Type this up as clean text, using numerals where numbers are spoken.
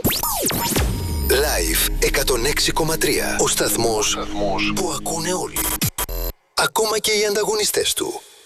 Live 106,3. Ο σταθμός που ακούνε όλοι. Ακόμα και οι ανταγωνιστές του.